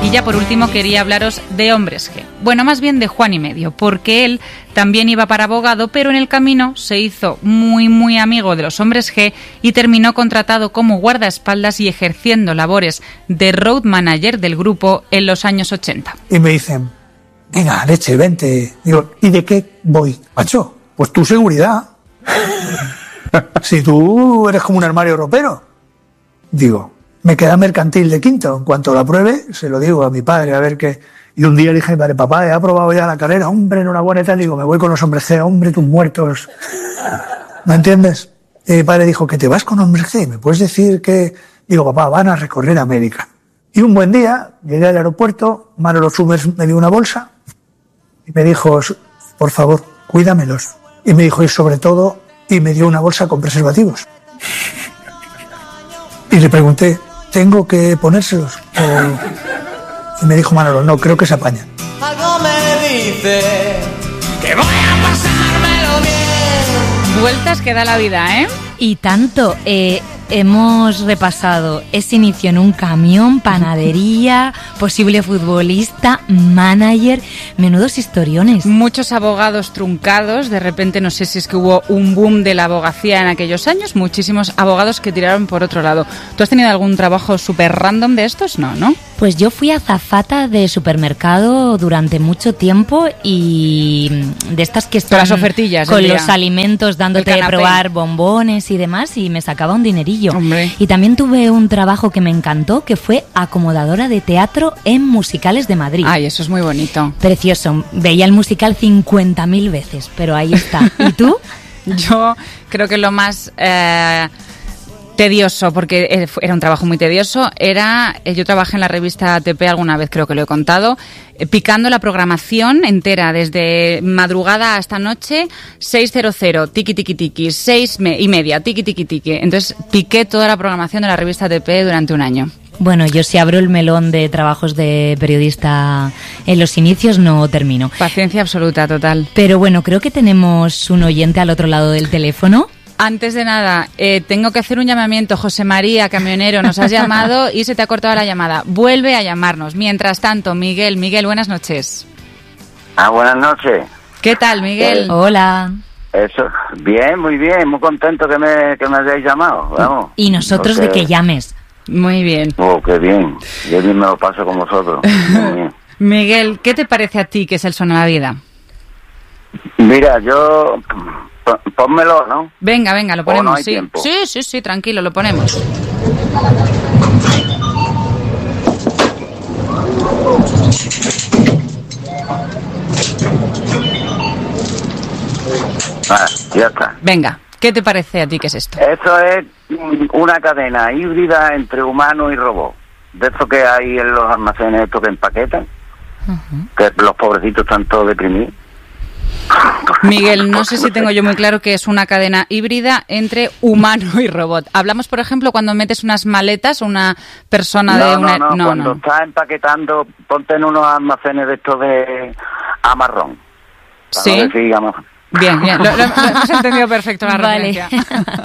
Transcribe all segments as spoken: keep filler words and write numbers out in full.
Y ya por último quería hablaros de Hombres G. Bueno, más bien de Juan y medio, porque él también iba para abogado, pero en el camino se hizo muy muy amigo de los Hombres G y terminó contratado como guardaespaldas y ejerciendo labores de road manager del grupo en los años ochenta. Y me dicen, venga, leche, vente. Digo, ¿y de qué voy? Macho, pues tu seguridad. Si tú eres como un armario ropero. Digo, me queda mercantil de quinto. En cuanto la pruebe, se lo digo a mi padre, a ver qué. Y un día le dije a mi padre, papá, he aprobado ya la carrera, hombre, enhorabuena y tal. Digo, me voy con los Hombres G, hombre, tus muertos. ¿Me entiendes? Y mi padre dijo, que te vas con Hombres G, ¿me puedes decir que...? Digo, papá, van a recorrer América. Y un buen día, llegué al aeropuerto, Manolo Summers me dio una bolsa y me dijo, por favor, cuídamelos. Y me dijo, y sobre todo, y me dio una bolsa con preservativos. Y le pregunté, ¿tengo que ponérselos? O... Y me dijo Manolo, no, creo que se apañan. Algo me dice que voy a pasármelo bien. Vueltas que da la vida, ¿eh? Y tanto, eh, hemos repasado ese inicio en un camión, panadería, posible futbolista, manager, menudos historiones. Muchos abogados truncados, de repente no sé si es que hubo un boom de la abogacía en aquellos años, muchísimos abogados que tiraron por otro lado. ¿Tú has tenido algún trabajo súper random de estos? No, ¿no? Pues yo fui azafata de supermercado durante mucho tiempo y de estas que están las ofertillas con los alimentos dándote a probar bombones y demás y me sacaba un dinerillo. Hombre. Y también tuve un trabajo que me encantó que fue acomodadora de teatro en musicales de Madrid. Ay, eso es muy bonito. Precioso. Veía el musical cincuenta mil veces, pero ahí está. ¿Y tú? Yo creo que lo más... Eh... tedioso, porque era un trabajo muy tedioso, era, yo trabajé en la revista A T P alguna vez, creo que lo he contado, picando la programación entera, desde madrugada hasta noche, seis cero cero, tiki tiki tiki, seis y media, tiki tiki tiki. Entonces piqué toda la programación de la revista A T P durante un año. Bueno, yo si abro el melón de trabajos de periodista en los inicios no termino. Paciencia absoluta, total. Pero bueno, creo que tenemos un oyente al otro lado del teléfono. Antes de nada, eh, tengo que hacer un llamamiento. José María, camionero, nos has llamado y se te ha cortado la llamada. Vuelve a llamarnos. Mientras tanto, Miguel, Miguel, buenas noches. Ah, buenas noches. ¿Qué tal, Miguel? Eh, Hola. Eso, bien, muy bien, muy contento que me, que me hayáis llamado, vamos. Y nosotros porque... de que llames. Muy bien. Oh, qué bien. Yo bien me lo paso con vosotros. Muy bien. Miguel, ¿qué te parece a ti que es el Suena la Vida? Mira, yo... Pónmelo, ¿no? Venga, venga, lo ponemos, no hay sí. Tiempo. Sí, sí, sí, tranquilo, lo ponemos. Ah, ya está. Venga, ¿qué te parece a ti que es esto? Esto es una cadena híbrida entre humano y robot. De esto que hay en los almacenes, estos que empaquetan, uh-huh. Que los pobrecitos están todos deprimidos. Miguel, no sé si tengo yo muy claro que es una cadena híbrida entre humano y robot. Hablamos, por ejemplo, cuando metes unas maletas, una persona no, de una... No, no, no cuando no. estás empaquetando, ponte en unos almacenes de estos de amarrón. Sí. No decir, bien, bien, lo, lo, lo hemos entendido perfecto la vale. referencia.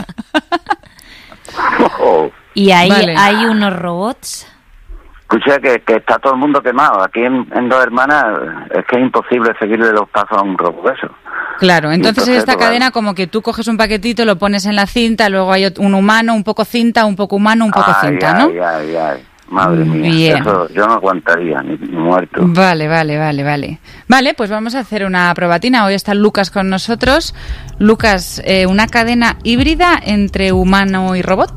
Oh. Y ahí vale. hay unos robots... Escucha que, que está todo el mundo quemado. Aquí en, en Dos Hermanas es que es imposible seguirle los pasos a un robot eso. Claro, entonces, entonces esta claro. cadena como que tú coges un paquetito, lo pones en la cinta, luego hay un humano, un poco cinta, un poco humano, un poco ay, cinta, ay, ¿no? Ay, ay, madre mía, bien. Eso yo no aguantaría, ni, ni muerto. Vale, vale, vale, vale. Vale, pues vamos a hacer una probatina. Hoy está Lucas con nosotros. Lucas, eh, una cadena híbrida entre humano y robot.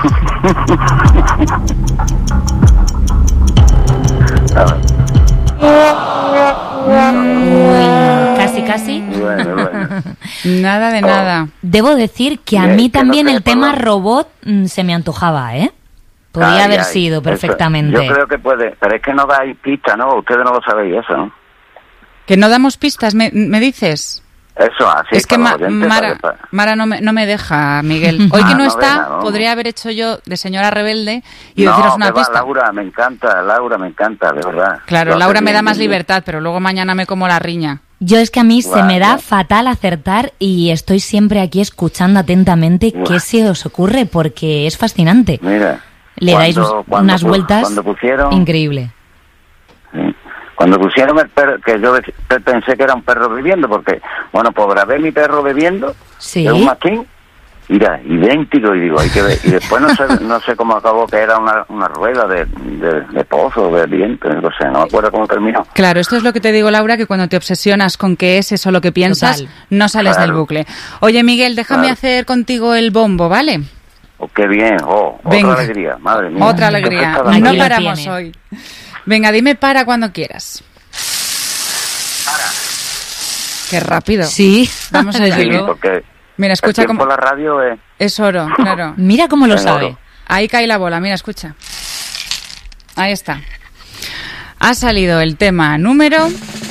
Uy, casi, casi. Bueno, bueno. Nada de oh. nada. Debo decir que a Bien, mí que también no el tema por... robot mm, se me antojaba, ¿eh? Podría ay, haber ay, sido eso, perfectamente. yo creo que puede, pero es que no dais pista, ¿no? Ustedes no lo sabéis eso, ¿no? Que no damos pistas, ¿me, me dices? Eso, así. Es que Ma- oyentes, Mara, para... Mara no, me, no me deja, Miguel. Hoy que ah, no, no está, deja, no. podría haber hecho yo de señora rebelde y no, deciros una que va, pista. Laura, me encanta, Laura, me encanta, de verdad. Claro, Lo Laura me bien, da más bien, libertad, pero luego mañana me como la riña. Yo es que a mí Buah, se me da ya. fatal acertar y estoy siempre aquí escuchando atentamente Buah. qué se os ocurre porque es fascinante. Mira. Le cuando, dais cuando, unas vueltas cuando pusieron, increíble. Cuando pusieron el perro, que yo pensé que era un perro bebiendo, porque, bueno, pues grabé mi perro bebiendo, Sí. de un mastín, mira, idéntico, y digo, hay que ver. Y después no sé no sé cómo acabó, que era una, una rueda de, de, de pozo, de viento, no sé, no me acuerdo cómo terminó. Claro, esto es lo que te digo, Laura, que cuando te obsesionas con que es eso lo que piensas, Total. no sales Claro. del bucle. Oye, Miguel, déjame Claro. hacer contigo el bombo, ¿vale? Oh, qué bien, oh, Venga. otra alegría, madre mía. Otra Qué alegría. pesada Aquí No soy. lo paramos tiene. hoy. Venga, dime para cuando quieras. Qué rápido. Sí. Vamos a Desde Sí, ello. luego. porque Mira, escucha el tiempo cómo... en la radio es... Es oro, claro. Mira cómo lo En sabe. oro. Ahí cae la bola, mira, escucha. Ahí está. Ha salido el tema número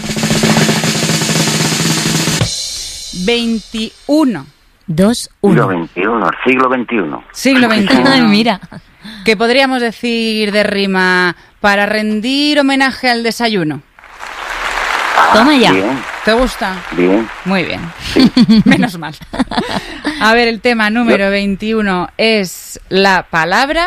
veintiuno. Dos, Siglo uno. veintiuno, siglo veintiuno. Siglo Ay, veintiuno. mira. ¿Qué podríamos decir de rima para rendir homenaje al desayuno? Toma ya. Bien, ¿Te gusta? bien. Muy bien. Menos mal. A ver, el tema número veintiuno es la palabra...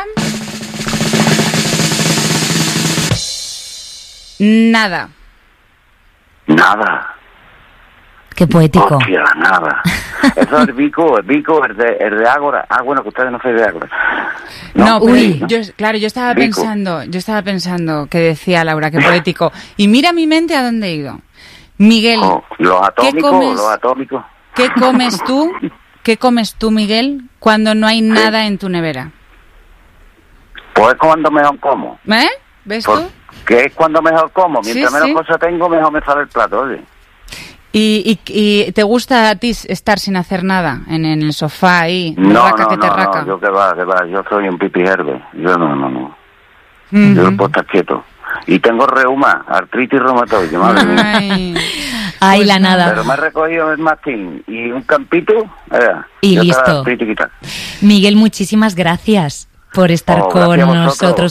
Nada. Nada. Qué poético. Hostia, nada. Eso es el bico, el bico, el de, el de Ágora. Ah, bueno, que ustedes no sois de Ágora. No, pero Uy. yo, claro, yo estaba Rico. pensando, yo estaba pensando que decía Laura, que poético. Y mira mi mente a dónde he ido. Miguel, Oh, los atómicos, comes? los atómicos. ¿qué comes tú? ¿Qué comes tú, Miguel, cuando no hay nada en tu nevera? Pues es cuando mejor como. ¿Eh? ¿Ves Pues, tú? que es cuando mejor como. Mientras Sí, menos sí. cosas tengo, mejor me sale el plato, oye. ¿Y, y, y te gusta a ti estar sin hacer nada en, en el sofá ahí? No, raca no, que te no, raca. no, yo que va, que va. Yo soy un pipi herbe. Yo no, no, no. Ujú. Yo no puedo estar quieto. Y tengo reuma, artritis reumatoide, madre mía. Ay. Ay, Pues la nada. Pero nada. me he recogido el mastín y un campito, eh, Y yo listo. estaba artritis quitada. Miguel, muchísimas gracias por estar Oh, con gracias a vosotros. nosotros